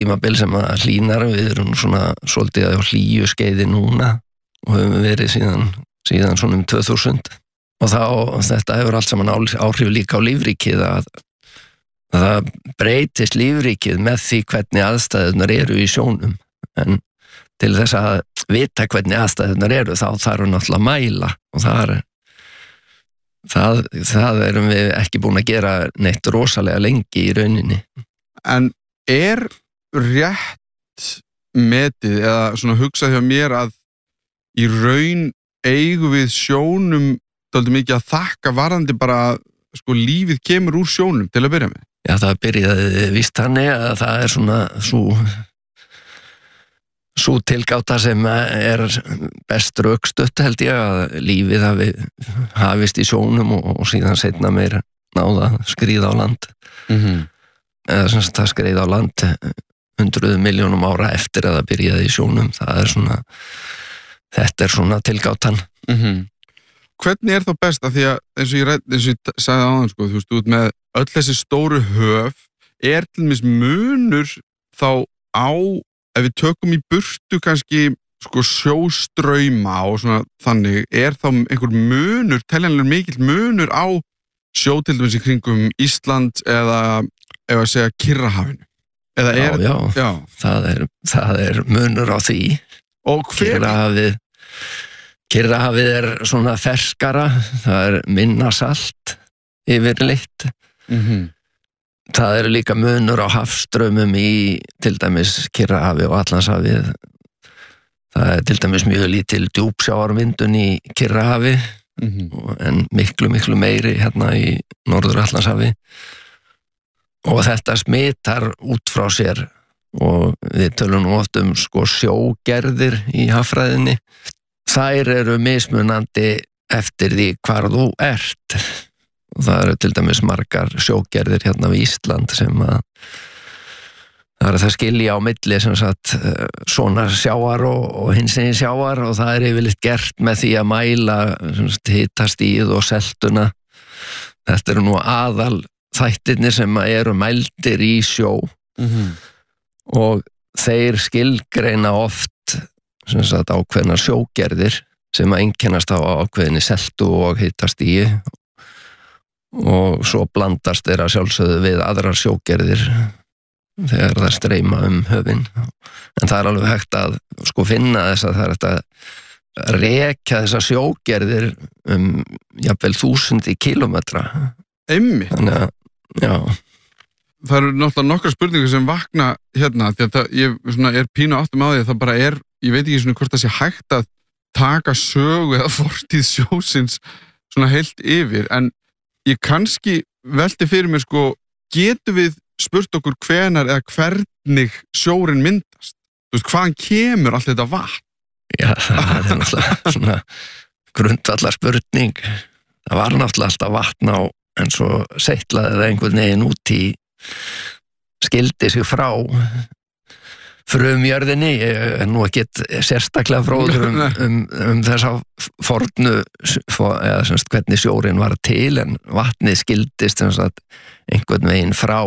tímabil sem að hlýnar, við erum svona svolítið á hlýju skeiði núna og höfum verið síðan svona 2000 og þetta hefur allt saman áhrif líka á lífríkið að það breytist lífríkið með því hvernig aðstæðurnar eru í sjónum, en til þess að vita hvernig aðstæðurnar eru þá þarf náttúrulega að mæla og það erum við ekki búin að gera neitt rosalega lengi í rauninni. En rétt metið eða svona hugsað hjá mér að í raun eigum við sjónum dálítið mikið að þakka varðandi bara sko lífið kemur úr sjónum til að byrja með? Já, það byrjaði víst þannig að það er svona sú tilgáta sem er best rökstutt held ég að lífið hafi hafist í sjónum og síðan seinna meir náða skríða á land. Eða sem sagt það skríða á land 100 milljónum ára eftir að það byrjaði í sjónum. Þetta er svona tilgátan. Hvernig er þá best að því að eins og ég sagði áðan sko, þú veist, út með öll þessi stóru höf til dæmis munur þá á ef við tökum í burtu kannski sko sjóstrauma og svona þannig, þá einhver munur, teljanlega mikill munur á sjó til dæmis í kringum Ísland eða ef að segja Kyrrahafinu? Já. Það er munur á því. Og Kyrrahafið er svona ferskara, það er minna salt yfirleitt. Það eru líka munur á hafstraumum í til dæmis Kyrrahafi og Atlantshafið. Það er til dæmis mjög lítil djúpsjávarmyndun í Kyrrahafi en miklu meiri hérna í Norður Atlantshafi. Og þetta smitar út frá sér og við tölum nú oft sko sjógerðir í haffræðinni. Þær eru mismunandi eftir því hvar þú ert. Og það eru til dæmis margar sjógerðir hérna við Ísland sem að það það skilja á milli sem sagt svona sjávar og hinsegin sjávar og það yfirleitt gert með því að mæla hitastigið og seltuna. Þetta eru nú aðal þættirnir sem eru mældir í sjó og þeir skilgreina oft sem sagt ákveðnar sjógerðir sem að einkennast á ákveðinni seltu og hitastigi og svo blandast þeirra sjálfsögðu við aðrar sjógerðir þegar það streyma höfin. En það er alveg hægt að sko finna þess að það er hægt að rekja þessa sjógerðir jafnvel 1000 kílómetra. Einmitt. Þannig að, já. Það eru náttúrulega nokkrar spurningar sem vakna hérna, því að ég er pínu áttum á því að það bara ég veit ekki hvort það sé hægt að taka sögu eða fortíð sjósins svona heilt yfir, en ég kannski velti fyrir mér sko, getum við spurt okkur hvenar eða hvernig sjórin myndast? Þú veist, hvaðan kemur allt þetta vatn? Já, það er náttúrulega svona grundvallar spurning. Það var náttúrulega alltaf vatn á, en svo seitlaði það einhvern veginn út í skildi sig frá frumjörðinni. Ég er nú ekkert sérstaklega fróður þessa fornu eða semst hvernig sjórin var til, en vatnið skildist einhvern veginn frá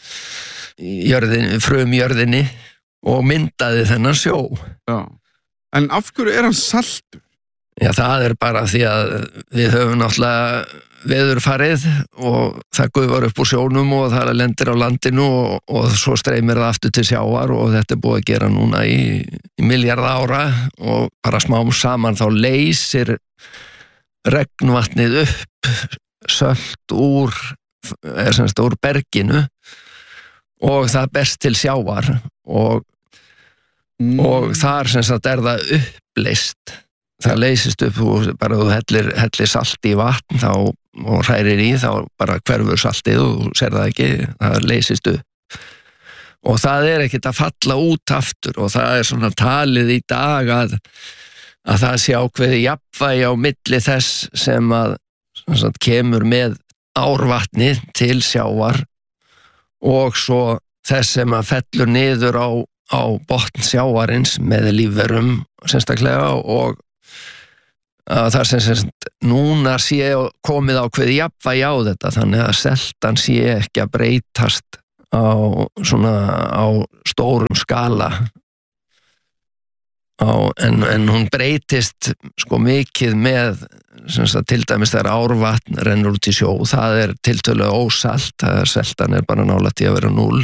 frumjörðinni og myndaði þennan sjó. Já. En af hverju er hann saltur? Já, það er bara því að við höfum náttúrulega veðurfarið og það gufar upp úr sjónum og það lendir á landinu og svo streymir það aftur til sjávar og þetta er búið að gera núna í milljarða ára og bara smám saman þá leysir regnvatnið upp sölt úr berginu og það berst til sjávar og þar er það uppleyst. Það leysist upp og bara þú hellir salt í vatn þá og hrærir í þá bara hverfur saltið og þú sér það ekki, það leysist upp og það er ekkert að falla út aftur og það er svona talið í dag að það sé ákveði jafnvægi á milli þess sem að kemur með árvatni til sjávar og svo þess sem að fellur niður á botn sjávarins með lífverum sérstaklega og að það sem núna sé komið ákveði jafnvægi á þetta þannig að seltan sé ekki að breytast á stórum skala en hún breytist sko mikið með til dæmis þegar árvatn rennur út í sjó, það tiltölulega ósalt, seltan bara nálægt í að vera 0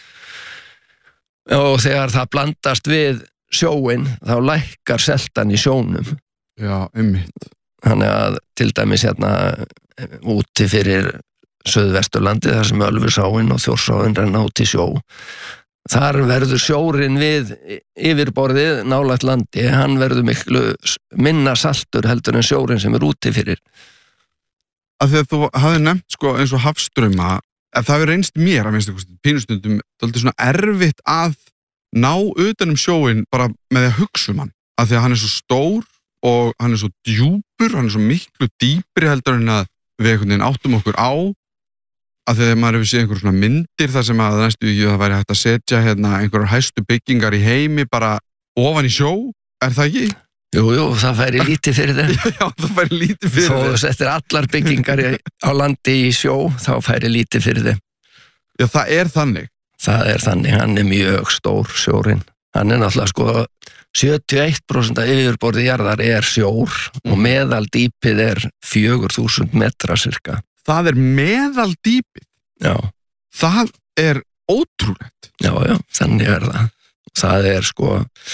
og þegar það blandast við sjóin þá lækkar seltan í sjónum. Já, einmitt. Þannig að til dæmis úti fyrir Suðvesturlandi þar sem Ölfusáin og Þjórsáin renna út í sjó, þar verður sjórinn við yfirborðið nálægt landi, hann verður miklu minna saltur heldur en sjórinn sem úti fyrir. Af því að þú hafði nefnt sko eins og hafstrauma, ef það reynst mér að minnstu pínustundum, það er svona erfitt að ná utan sjóinn bara með að hugsa hann, af því að hann svo stór og hann svo djúpur, hann svo miklu dýpri heldur en að við einhvern veginn áttum okkur á, af því að maður hefur séð einhver svona myndir þar sem að næstu ekki það væri hægt að setja einhverjar hæstu byggingar í heimi bara ofan í sjó, það ekki? Jú, það færi lítið fyrir þeim. Já, það færi lítið fyrir þeim. Þó þú settir allar byggingar á landi í sjó, þá færi lítið fyrir þeim. Já, það þannig. Það þannig, hann mjög stór sjórinn. Hann náttúrulega sko 71% af yfirborði jarðar sjór og meðaldýpið 4000 metra cirka. Það meðaldýpið? Já. Það ótrúlegt. Já, þannig það. Það sko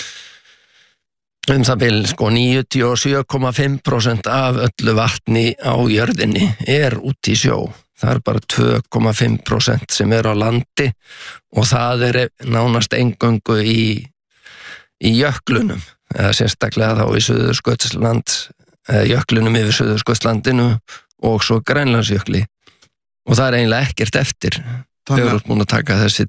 það bil sko 97,5% af öllu vatni á jörðinni út í sjó. Það bara 2,5% sem á landi og það nánast eingöngu í jöklunum, eða sérstaklega þá í Suðurskautsland, jöklunum yfir Suðurskautslandinu og svo Grænlandsjökli og það eiginlega ekkert eftir. Þau eru búin að taka þessi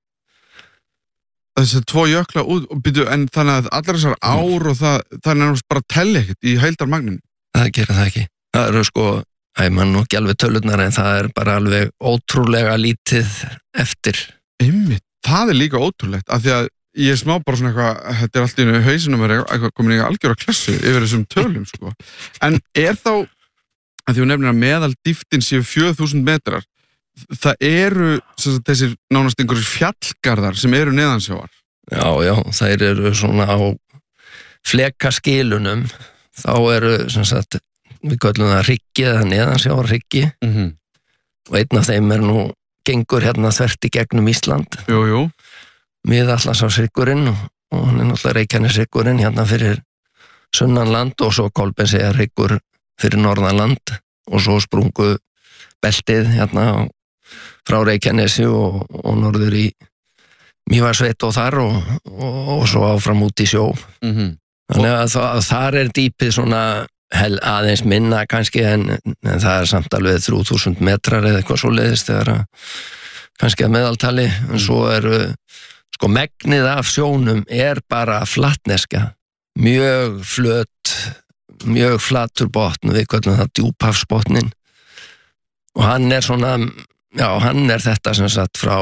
tvö jökla út og byrju, en þannig að allar þessar ár og það nefnast bara telli ekkert í heildarmagninu. Það gerir það ekki. Það eru sko, mann nú ekki alveg tölurnar en það bara alveg ótrúlega lítið eftir. Einmitt, það líka ótrúlegt af því að ég smá bara svona eitthvað, þetta allt í hausinum komin í algjöra klassu yfir þessum tölum sko. En þá, að því hún nefnir að meðaldýptin séu 4000 metrar, það eru þessir nánast einhverjir fjallgarðar sem eru neðansjávar. Já, þær eru svona á flekaskilunum, þá eru sem sagt, við köllum það hryggi eða neðansjávarhryggi og einn af þeim nú gengur þvert í gegnum Ísland. Jú. Miðatlantshryggur og hann náttúrulega Reykjaneshryggur fyrir sunnanland og svo Kolbeinseyjarhryggur fyrir norðanland og svo sprungu beltið frá Reykjanesi og norður í Mývatnssveit og þar og svo áfram út í sjó. Þannig að þar dýpið svona aðeins minna kannski en það samt alveg 3000 metrar eða eitthvað svoleiðis þegar kannski að meðaltali en svo sko megnið af sjónum bara flatneska, mjög flöt, mjög flatur botn, við köllum það djúphafsbotnin og hann svona, hann þetta sem sagt frá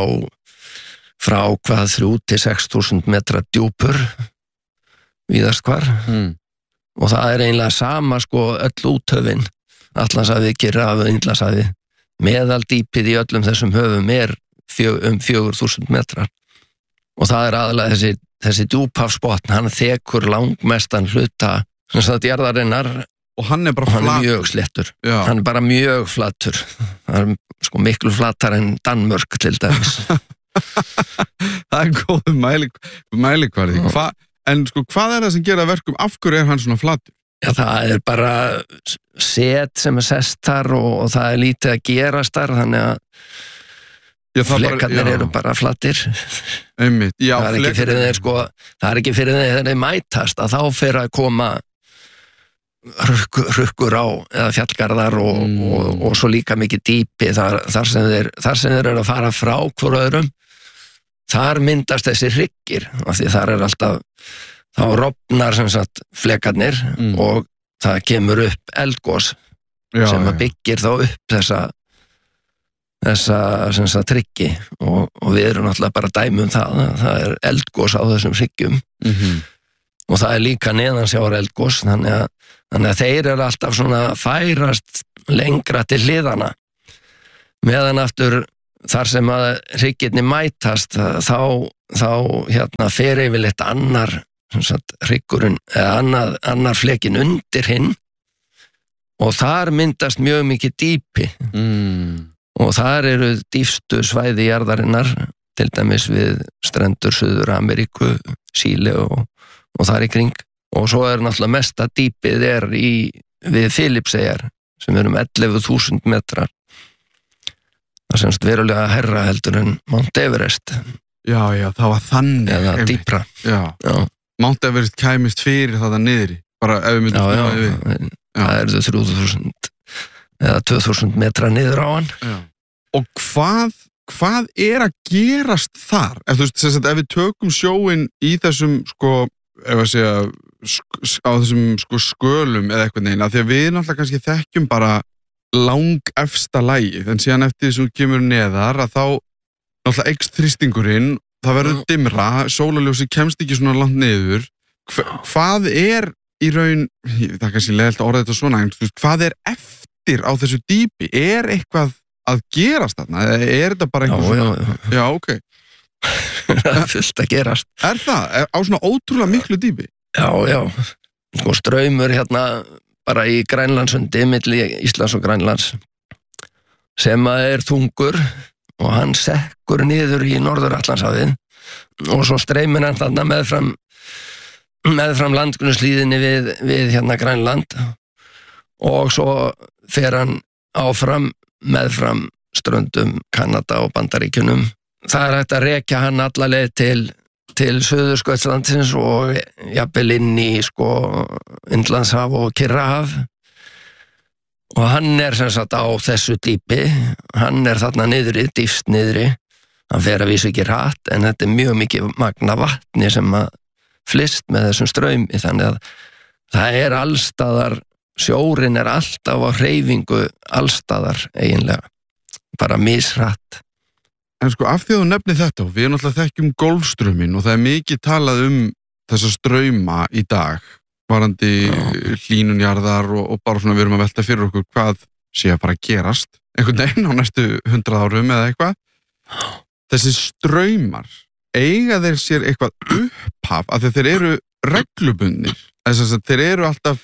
hvað 3.000 til 6.000 metra djúpur víðast hvar og það eiginlega sama sko öll úthöfin, Atlantshafi, Kyrrahafi, Indlandshafi, meðaldýpið í öllum þessum höfum 4000 metrar og það aðalega þessi djúphafsbotn, hann þekur langmestan hluta sem sagt jarðarinnar og hann bara flatur. Hann mjög sléttur, hann bara mjög flatur, það sko miklu flatar en Danmörk til dæmis. Það góð mælikvarði. En sko, hvað það sem gera verkum? Af hverju hann svona flatur? Já, það bara set sem sest þar og það lítið að gerast þar, þannig að flekarnir eru bara flatir. Einmitt. Já, það ekki fyrir þeir sko, það ekki fyrir þeir mætast að þá fer að koma hrukkur á eða fjallgarðar og svo líka mikið dýpi þar sem þeir eru að fara frá hvor öðrum. Þar myndast þessi hryggir af því þar alltaf þá rofnar sem sagt flekarnir og það kemur upp eldgos sem byggir þá upp þessa sem sagt hryggi og við erum náttúrulega bara dæmi það eldgos á þessum hryggjum og það líka neðansjávar eldgos þannig að þeir eru alltaf svona færast lengra til hliðana meðan aftur þar sem að hryggirnir mætast þá hérna fer yfirleitt annar hryggurinn eða annar flekin undir hinn og þar myndast mjög mikið dýpi og þar eru dýpstu svæði jarðarinnar til dæmis við strendur Suður Ameríku, Síle og þar í kring og svo náttúrulega mesta dýpið við Filippseyjar sem eru 11.000 metrar það semst verulega herra heldur en Mount Everest Já, það var þannig eða dýpra Já. Mount Everest kæmist fyrir það niðri bara ef við myndum snúa yfir það eru 3.000 eða 2.000 metra niður á hann Og hvað að gerast þar? Ef við tökum sjóin í þessum ef að segja á þessum skölum eða eitthvað neina, því að við náttúrulega kannski þekkjum bara lang efsta lagið, en síðan eftir þessum kemur neðar að þá náttúrulega eykst þrýstingurinn, það verður dimmra, sólarljósi kemst ekki svona langt niður. Hvað í raun, það er kannski leiðilegt að orða þetta svona, en hvað eftir á þessu dýpi? Eitthvað að gerast þarna? Eða þetta bara einhver Já, ok. Það fullt að gerast. Það? Á svona ótrúlega miklu dýpi? Já. Straumur hérna bara í Grænlandsundi, milli Íslands og Grænlands, sem að þungur og hann sekkur niður í Norður-Atlantshafið og svo streymir hann þarna meðfram landgrunnshlíðinni við hérna Grænland og svo fer hann áfram meðfram ströndum Kanada og Bandaríkjunum. Það hægt að rekja hann alla leið til Suðurskautslandsins og jafnvel inn í Indlandshaf og Kyrrahaf og hann sem sagt á þessu dýpi, hann þarna niðri, dýpst niðri, hann fer að vísu ekki hratt en þetta mjög mikið magna vatni sem að flyst með þessum straumi þannig að það allstaðar, sjórinn alltaf á hreyfingu allstaðar eiginlega, bara mishratt. En af því að þú nefnir þetta og við náttúrulega þekkjum Golfstrauminn og það mikið talað þessa strauma í dag varandi hlýnunjarðar og bara svona við erum að velta fyrir okkur hvað sé að fara að gerast einhvern veginn á næstu 100 árum eða eitthvað. Þessi straumar, eiga þeir sér eitthvað upphaf af því þeir eru reglubundnir, þess að þeir eru alltaf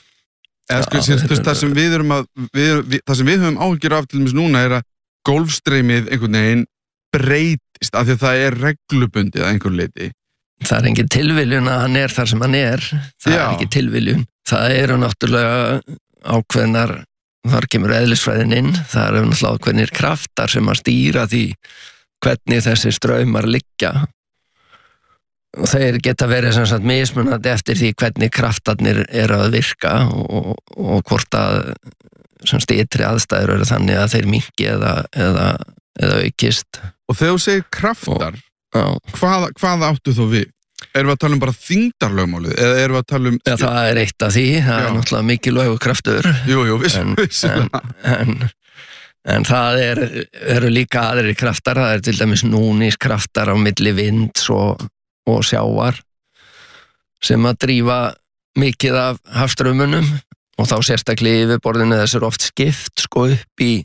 það sem við höfum áhyggjur af til dæmis núna að Golfstraumið einhvern veginn breytist af því að það reglubundið að einhver leiti. Það engin tilviljun að hann þar sem hann það ekki tilviljun. Það eru náttúrulega ákveðnar, þar kemur eðlisfræðin inn, það eru náttúrulega ákveðnir kraftar sem að stýra því hvernig þessi straumar liggja. Og þeir geta verið sem sagt mismunandi eftir því hvernig kraftarnir að virka og hvort að ytri aðstæður eru þannig að þeir minnki eða aukist. Og þegar þú segir kraftar, hvað áttu þá við? Erum við að tala bara þyngdarlögmálið? Eða erum við að tala Já, það eitt af því, það náttúrulega mikilvægur kraftur. Jú, vissulega. En það eru líka aðrir kraftar, það til dæmis núningskraftar á milli vinds og sjávar sem að drífa mikið af hafstraumunum og þá sérstaklega yfirborðinu þess oft skipt upp í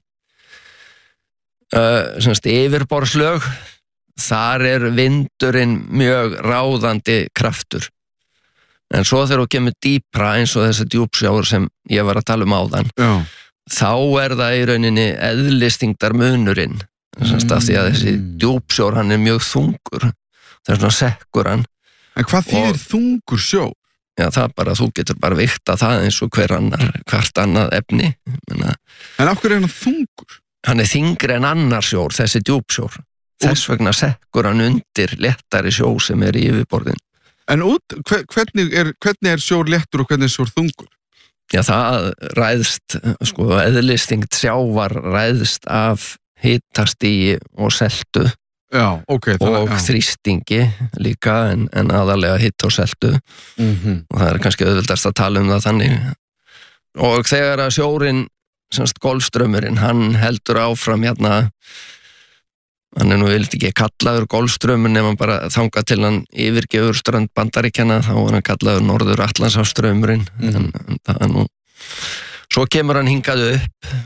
yfirborðslög, þar vindurinn mjög ráðandi kraftur. En svo þegar þú kemur dýpra eins og þessi djúpsjór sem ég var að tala áðan, þá það í rauninni eðlisþyngdar munurinn, af því að þessi djúpsjór hann mjög þungur, það svona sekkur hann. En hvað þýðir þungur sjór? Já, það bara, þú getur bara vigtað það eins og hvert annað efni. En af hverju hann þungur? Hann þyngri en annar sjór, þessi djúpsjór. Þess vegna sekkur hann undir léttari sjó sem í yfirborðin. En hvernig sjór léttur og hvernig sjór þungur? Já, það ræðst, eðlisþyngd sjávar ræðst af hitastigi og seltu. Já, ok. Og þrýstingi líka en aðalega hitt og seltu. Og það kannski auðveldast að tala það þannig. Og þegar að sjórinn Golfstraumurinn, hann heldur áfram hérna, hann nú vilt ekki kallaður Golfstraumur nema bara þangað til hann yfirgefur strönd Bandaríkjanna, þá hann kallaður Norður-Atlantshafsstraumurinn en það nú svo kemur hann hingað upp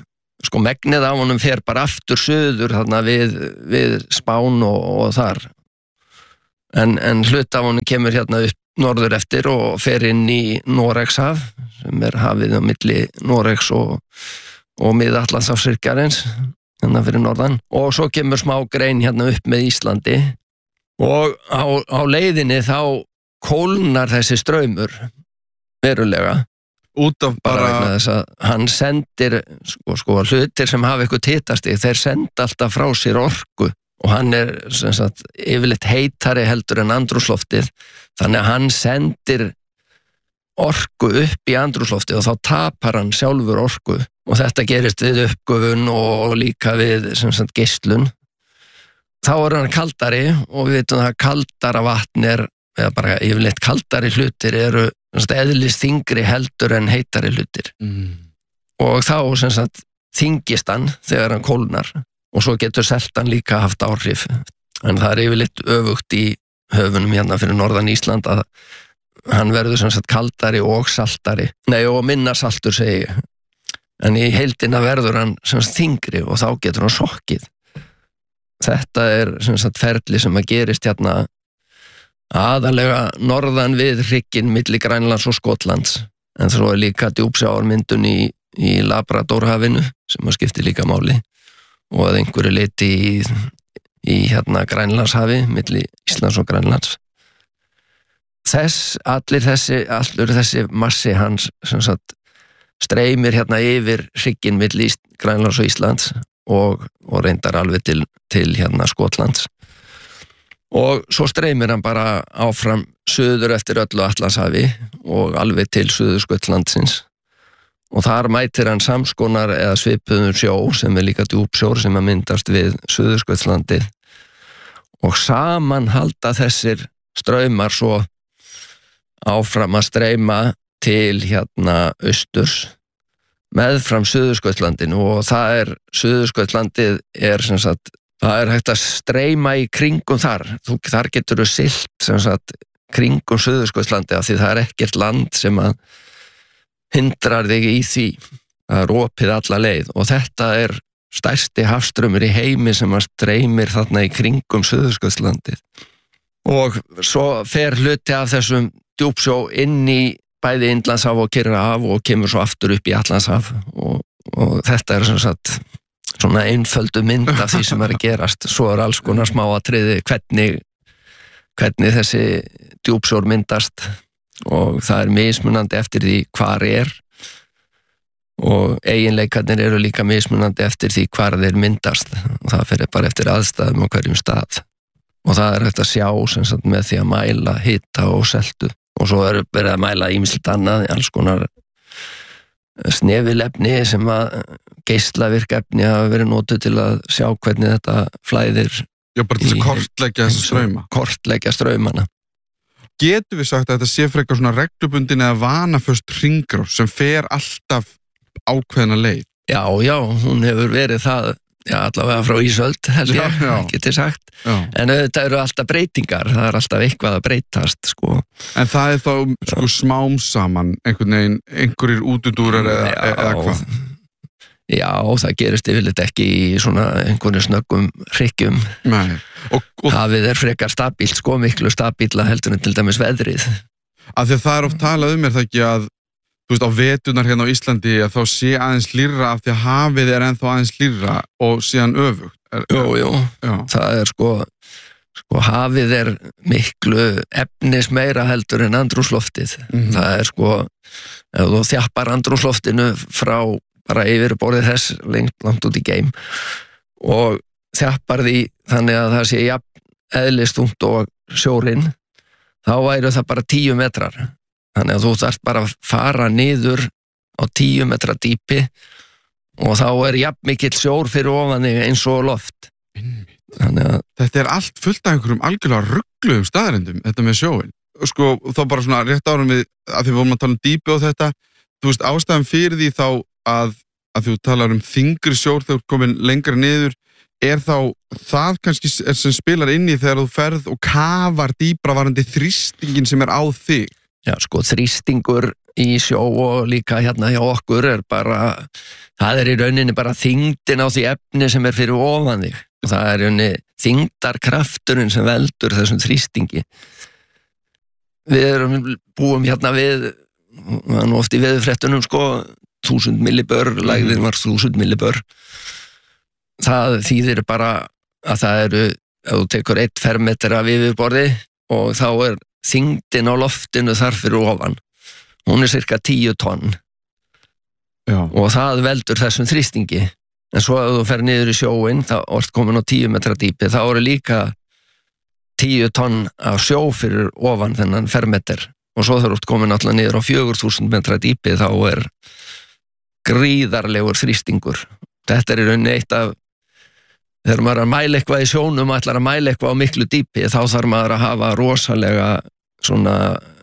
sko megnið af honum fer bara aftur suður þarna við Spán og þar en hluti af honum kemur hérna upp norður eftir og fer inn í Noregshaf sem hafið á milli Noregs og Mið-Atlantshafshryggjarins hérna fyrir norðan og svo kemur smá grein hérna upp með Íslandi og á leiðinni þá kólnar þessi straumur verulega út af bara vegna þess að hann sendir sko hlutir sem hafa eitthvað hitastig þeir senda alltaf frá sér orku og hann sem sagt yfirleitt heitari heldur en andrúmsloftið þannig að hann sendir orku upp í andrúmsloftið og þá tapar hann sjálfur orku og þetta gerist við uppgufun og líka við sem sagt geislun þá hann kaldari og við veitum að kaldara vatn eða bara yfirleitt kaldari hlutir eru eðlis þyngri heldur en heitari hlutir og þá sem sagt þyngist hann þegar hann kólnar og svo getur seltan líka haft áhrif en það yfirleitt öfugt í höfunum hérna fyrir norðan Ísland að hann verður sem sagt kaldari og saltari og minna saltur segi ég en í heildina verður hann sem sagt þyngri og þá getur hann sokkið þetta sem sagt ferli sem að gerist hérna aðalega norðan við hrygginn milli Grænlands og Skotlands en svo líka djúpsjávarmyndun í Labradorhafinu sem að skipti líka máli og að einhverju leyti í hérna Grænlandshafi milli Íslands og Grænlands allur þessi massi hans sem sagt streymir hérna yfir hrygginn milli Grænlands og Íslands og reyndar alveg til hérna Skotlands og svo streymir hann bara áfram suður eftir öllu Atlantshafi og alveg til Suðurskautslandsins og þar mætir hann samskonar eða svipuður sjó sem líka djúpsjór sem að myndast við Suðurskautslandið og saman halda þessir straumar svo áfram að streyma til hérna austurs meðfram Suðurskautslandinu og Suðurskautslandið sem sagt það hægt að streyma í kringum þar getur þú siglt sem sagt kringum Suðurskautslandið af því það ekkert land sem að hindrar þig í því að opið alla leið og þetta stærsti hafstraumur í heimi sem að streymir þarna í kringum Suðurskautslandið og svo fer hluti af þessum djúpsjó inn í bæði Indlandshaf og Kyrrahaf og kemur svo aftur upp í Atlantshaf og þetta sem sagt svona einföldu mynd af því sem að gerast svo alls konar smáatriði hvernig þessi djúpsjór myndast og það mismunandi eftir því hvar og eiginleikarnir eru líka mismunandi eftir því hvar þeir myndast og það fer bara eftir aðstæðum á hverjum stað og það hægt að sjá sem sagt með því að mæla hita og seltu og svo verið að mæla ýmislegt annað alls konar snefilefni sem að geislavirkefni hafa verið notuð til að sjá hvernig þetta flæðir bara til að kortleggja þessa strauma kortleggja straumana Getum við sagt að þetta sé frekar svona reglubundin eða vanaföst hringrás sem fer alltaf ákveðna leið Já, hún hefur verið það allavega frá ísöld held ég, getið sagt en þetta eru alltaf breytingar það alltaf eitthvað að breytast sko. En það þá sko smám saman einhverjir útudúrar eða hvað Já, það gerist yfirleitt ekki í svona einhverjum snöggum hrykkjum hafið frekar stabílt sko, miklu stabíla heldur en til dæmis veðrið Af því að það oft talað það ekki að þú veist, á veturnar hérna á Íslandi að þá sé aðeins hlýrra af því að hafið ennþá aðeins hlýrra og síðan öfugt. Jú, það sko hafið miklu efnismeira heldur en andrúmsloftið. Það sko, ef þú þjappar andrúmsloftinu frá bara yfir borðið þess langt út í geim og þjappar því þannig að það sé jafn eðlisþungt og sjórinn, þá væru það bara 10 metrar. Þannig að þú þarft bara að fara niður á 10 metra dýpi og þá jafn mikill sjór fyrir ofan þig eins og loft. Þetta allt fullt af einhverjum algjörlega ruggluðum staðrendum, þetta með sjóin. Sko, þá bara svona rétt árum við, að því vorum að tala um dýpi og þetta, þú veist, ástæðan fyrir því þá að þú talar um þyngri sjór þegar þú komin lengra niður, þá það kannski sem spilar inn í þegar þú ferð og kafar dýpra varandi þrýstingin sem á þig? Já, sko, þrýstingur í sjó og líka hérna hjá okkur bara, það í rauninni bara þyngdin á því efni sem fyrir ofan þig. Það í rauninni þyngdarkrafturinn sem veldur þessum þrýstingi. Við búum hérna við, nú oft í veðurfréttunum 1000 millibör, lægðin var 1000 millibör. Það þýðir bara að það ef þú tekur 1 fermetra af yfirborði og þá þyngdin á loftinu þar fyrir ofan. Hún cirka 10 tonn. Já. Og það veldur þessum þrýstingi. En svo ef þú fer niður í sjóin, þá komin á 10 metra dýpi, þá líka 10 tonn af sjó fyrir ofan þennan fermeter. Og svo þegar þú komin alltaf niður á 4000 metra dýpi, þá gríðarlegur þrýstingur. Þetta í rauninni eitt af, þegar maður að mæla eitthvað í sjónum, ætlar að mæla eitthvað á miklu dýpi, þá þarf maður að hafa rosalega svona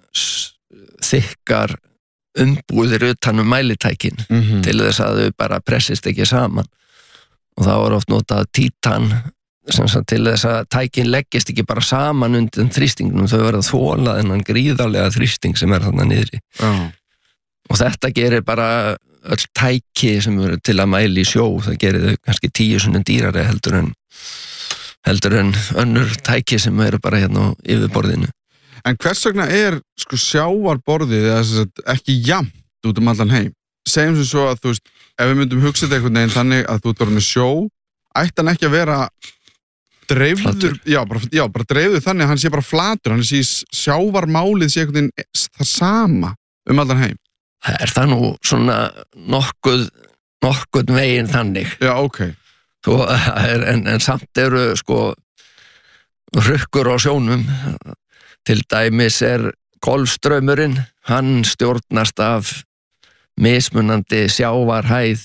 þykkar umbúðir utan mælitækin til þess að þau bara pressist ekki saman. Og þá oft notað títan til þess að tækin leggist ekki bara saman undir þrýstingnum, þau verða þola þennan gríðarlega þrýsting sem þarna niðri. Og þetta gerir bara öll tæki sem eru til að mæla í sjó, það gerir þau kannski 10 sinnum dýrari heldur en önnur tæki sem eru bara hérna á yfirborðinu. En hvers vegna sjávarborðið ekki jafnt út allan heim? Segjum sem svo að, þú veist, ef við myndum hugsa þetta einhvern veginn þannig að þú bara með sjó, ætti hann ekki að vera dreifður, bara dreifður þannig að hann sé bara flatur, hann sé sjávarmálið sé einhvern veginn það sama allan heim. Það nú svona nokkuð veginn þannig. Já, ok. En samt eru rukkur á sjónum. Til dæmis Golfstraumurinn, hann stjórnast af mismunandi sjávarhæð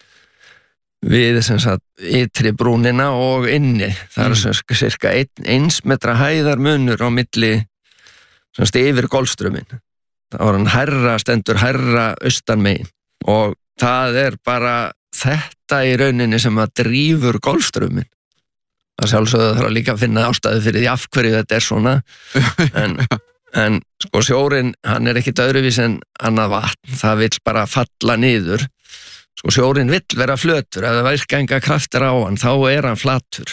við ytri brúnina og inni. Það cirka 1 metra hæðarmunur á milli yfir Golfstrauminn. Það var hann stendur hærra austan megin og það bara þetta í rauninni sem að drífur Golfstrauminn. Það sjálfsögðu þarf líka að finna ástæðu fyrir því af hverju þetta svona en sjórinn, hann ekkit öðruvís en annað vatn, það vill bara falla niður. Sjórinn vill vera flötur, ef það virka enga kraftur á hann, þá hann flatur.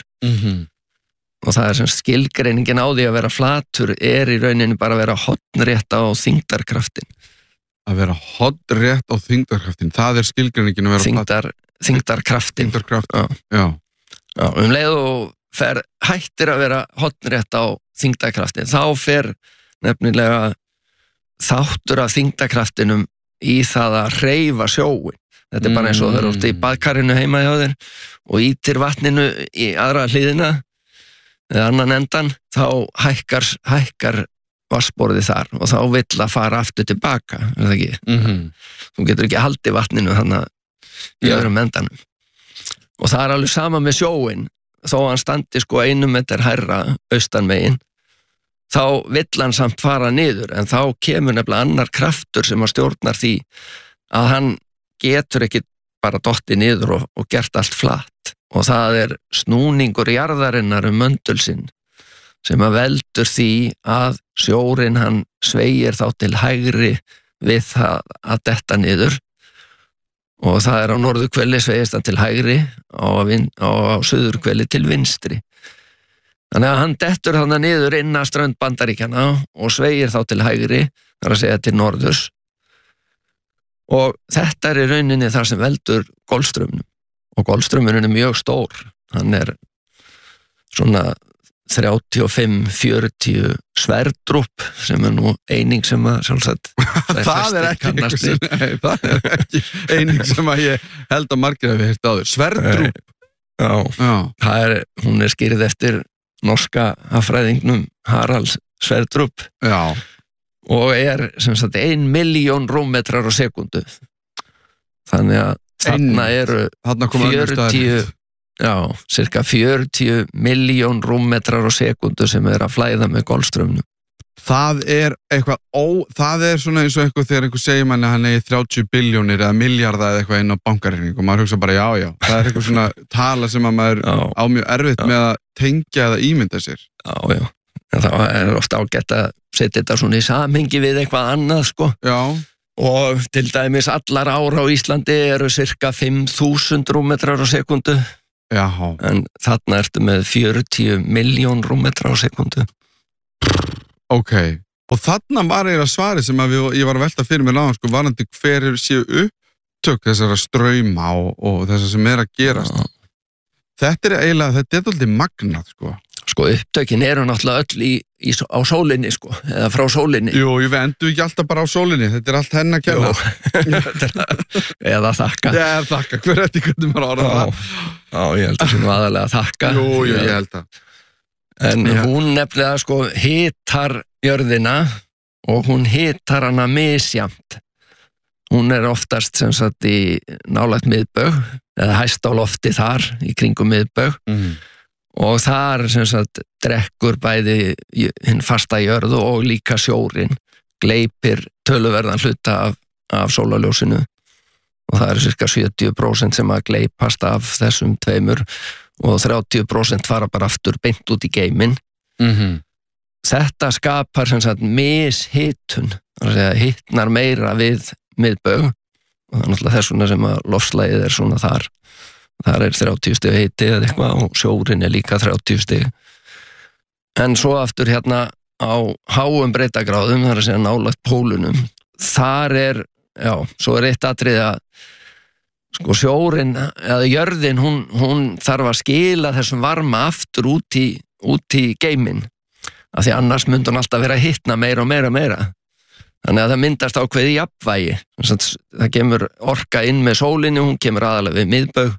Og það sem skilgreiningin á því að vera flatur í rauninni bara að vera hornrétt á þyngdarkraftin. Að vera hornrétt á þyngdarkraftin, það skilgreiningin að vera flatur. Þyngdarkraftin. Já. Já, leið og hættir að vera hornrétt á þyngdarkraftin, þá fer nefnilega þáttur af þyngdarkraftinum í það að hreyfa sjóin. Þetta bara eins og þeir eru í baðkarinu heima hjá þér og ítir vatninu í aðra hliðina eða annan endan, þá hækkar vatnsborðið þar og þá vill að fara aftur tilbaka, er það ekki? Þú getur ekki haldið vatninu þannig í öðrum endanum. Og það alveg sama með sjóin, þó hann standi 1 meter hærra austan megin, þá vill hann samt fara niður, en þá kemur nefnilega annar kraftur sem að stjórnar því að hann getur ekki bara dottið niður og gert allt flatt. Og það snúningur jarðarinnar möndul sinn sem að veldur því að sjórinn hann sveigir þá til hægri við það að detta niður og það á norðurhveli sveigist hann til hægri og á suðurhveli til vinstri. Þannig að hann dettur þarna niður inn að strönd Bandaríkjanna og sveigir þá til hægri, það að segja til norðurs. Og þetta í rauninni þar sem veldur Golfstraumnum. Og Golfstraumurinn mjög stór. Hann svona 35-40 sverdrup sem nú eining sem að sjálfsagt það ekki eining sem að ég held að margir hafi heyrt áður. Sverdrup. Já. Hún skýrð eftir norska hagfræðingnum Harald Sverdrup. Já. Og sem sagt 1 milljón rúmmetrar á sekundu. Þannig að þarna 40 cirka 40 milljón rúmmetrar á sekundu sem að flæða með Golfstraumnum. Það eitthvað það svona eins og eitthvað þegar einhver segir manni að hann eigi 30 biljónir eða milljarða eða eitthvað inn á bankareikning og maður hugsa bara já. Það eitthvað svona tala sem að maður á mjög erfitt með að tengja eða ímynda sér. Já. En það ofta ágætt að setja þetta svona í samhengi við eitthvað annað, Já. og til dæmis allar ár á Íslandi eru cirka 5.000 rúmmetrar á sekundu. Já. En þarna ertu með 40 miljón rúmmetrar á sekundu. Ok, og þarna var eiginlega svarið sem að ég var að velta fyrir mér náðan, sko, varandi hver séu upptök þessara strauma og þessar sem að gerast. Já. Þetta er alltaf magnað, sko. Sko, upptökin eru náttúrulega öll á sólinni, sko, eða frá sólinni. Jú, við endum ekki alltaf bara á sólinni, þetta er allt henni að kenna. Eða þakka. Já, þakka, hver er þetta hvernig maður ára það? Já, ég held að það aðalega þakka. Jú, ég held að. En hún nefnilega, sko, hitar jörðina og hún hitar hana misjafnt. Hún er oftast sem sagt í nálægt miðbaug, eða hæst á lofti þar, í kringum miðbaug. Og þar sem sagt drekkur bæði hinn fasta jörðu og líka sjórinn, gleypir töluverðan hluta af sólarljósinu og það eru cirka 70% sem að gleypast af þessum tveimur og 30% fara bara aftur beint út í geiminn. Þetta skapar sem sagt mishitun, þannig að hitnar meira við miðbaug og það er náttúrulega þessuna sem að lofslægið er svona þar. Þar er 30 stig heiti eða eitthvað og sjórinn er líka 30 stig. En svo aftur hérna á háum breiddargráðum, það er að segja nálægt pólunum, þar er, svo er eitt atriði að sko sjórinn eða jörðin, hún þarf að skila þessum varma aftur út í geiminn, af því annars myndi hún alltaf vera að hitna meira og meira. Þannig að það myndast ákveðið jafnvægi. Það kemur orka inn með sólinni, hún kemur aðalega við miðbaug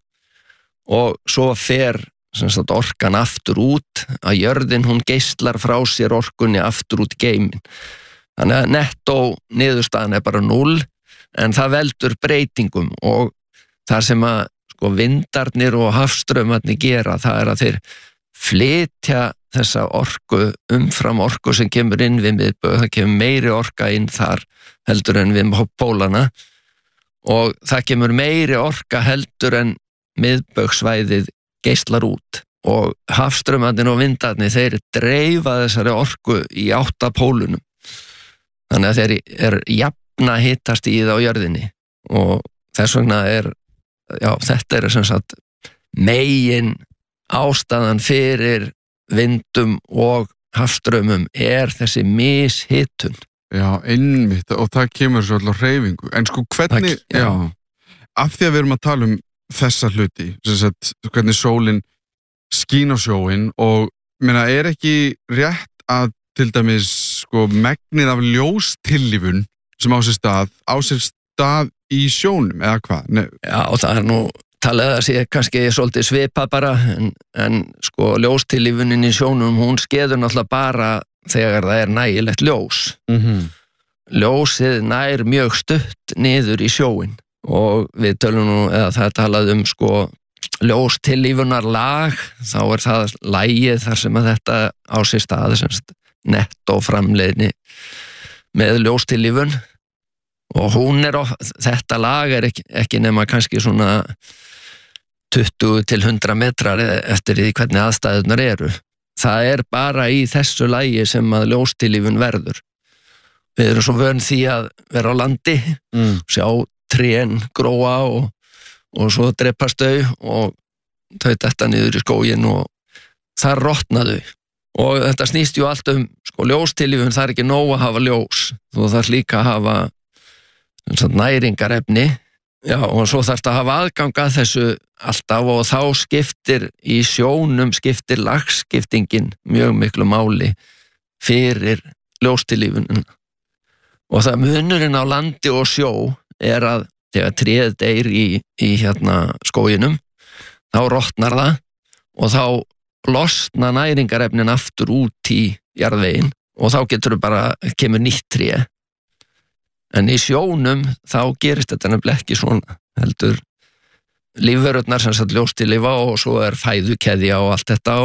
og svo fer orkan aftur út, að jörðin hún geislar frá sér orkunni aftur út í geiminn. Þannig að nettó niðurstaðan er bara 0, en það veldur breytingum og það sem að sko vindarnir og hafstraumarnir gera, það er að þeir flytja þessa orku umfram orku sem kemur inn við miðbaug, það kemur meiri orka inn þar heldur en við pólana og það kemur meiri orka heldur en miðbaugsvæðið geislar út og hafstraumarnir og vindarnir þeir dreifa þessari orku í 8 pólunum. Þannig að þeir er jafna hitast í það á jörðinni og þess vegna þetta er sem sagt megin ástæðan fyrir vindum og hafstraumum er þessi mishitun. Já, einmitt og það kemur svo alltaf hreyfingu. En sko hvernig, af því að við erum að tala þessa hluti, sem sagt, hvernig sólin skín á sjóin og er ekki rétt að til dæmis sko megnið af ljóstillífun sem á sér stað í sjónum eða hvað? Já, og það er nú talið að sé kannski svolítið svipað bara en sko ljóstillífunin í sjónum hún skeður náttúrulega bara þegar það er nægilegt ljós. Ljósið nær mjög stutt niður í sjóin og við tölum nú, eða það talað sko ljóstillífunar lag, þá er það lagið þar sem að þetta á sér stað, semst nettó framleiðni með ljóstillífun og þetta lag er ekki nema kannski svona 20 til 100 metrar eftir því hvernig aðstæðurnar eru. Það er bara í þessu lagi sem að ljóstillífun verður. Við erum svo vön því að vera á landi, sjá trén gróa og svo drepast þau og þau detta niður í skóginn og þar rotna þau. Og þetta snýst ju allt sko ljóstillífun, það er ekki nóg að hafa ljós, þú þarf líka að hafa næringarefni, og svo þarf þetta að hafa aðgang að þessu alltaf og þá skiptir í sjónum lagskiptingin mjög miklu máli fyrir ljóstillífunina. Og það munurinn á landi og sjó er að þegar tréð deyr í skóginum, þá rotnar það og þá losna næringarefnin aftur út í jarðveginn og þá kemur nýtt tré. En í sjónum þá gerist þetta nefnilega ekki svona, heldur lífverurnar sem sagt ljóstillífa og svo er fæðukeðja og allt þetta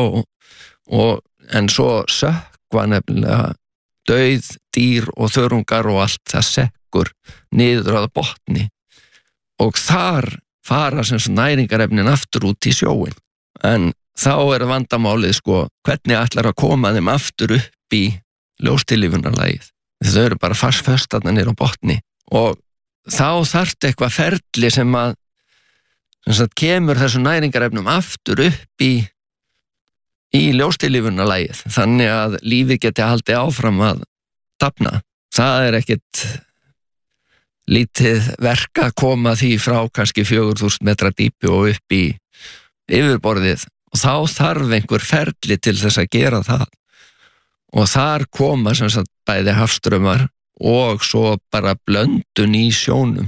en svo sökkva nefnilega dauð, dýr og þörungar og allt það sekkur niður á botni og þar fara sem sagt næringarefnin aftur út í sjóin. En þá er vandamálið sko hvernig ætlar að koma þeim aftur upp í ljóstillífunarlagið. Þau eru bara fastföst þarna niður á botni og þá þarftu eitthvað ferli sem sagt, kemur þessu næringarefnum aftur upp í ljóstillífunarlagið, þannig að lífið geti haldið áfram að dafna. Það er ekkit lítið verk að koma því frá kannski 4000 metra dýpi og upp í yfirborðið, og þá þarf einhver ferli til þess að gera það, og þar koma sem sagt bæði hafstraumar og svo bara blöndun í sjónum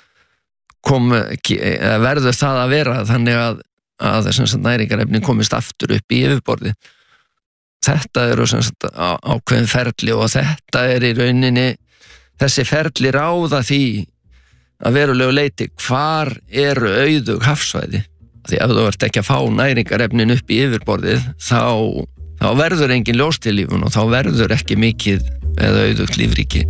verður það að vera þannig að sem sagt næringarefnin komist aftur upp í yfirborðið. Þetta eru sem sagt ákveðin ferli, og þetta er í rauninni, þessi ferli ráða því að verulegu leyti hvar eru auðug hafsvæði. Því ef þú ert ekki að fá næringarefnin upp í yfirborðið, þá verður engin ljóstillífun og þá verður ekki mikið eða auðugt lífríki.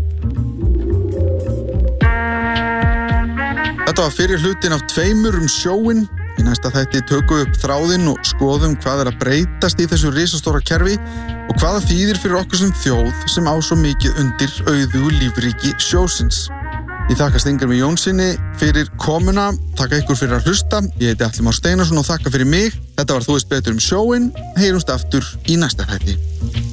Þetta var fyrir hlutin af 2 sjóinn. Í næsta þætti tökum við upp þráðinn og skoðum hvað er að breytast í þessu risastóra kerfi og hvað það þýðir fyrir okkur sem þjóð sem á svo mikið undir auðugu lífríki sjósins. Ég þakka Steingrími Jónssyni fyrir komuna, þakka ykkur fyrir að hlusta. Ég heiti Atli Már Steinarsson og þakka fyrir mig. Þetta var Þú veist betur sjóinn. Heyrumst aftur í næsta þætti.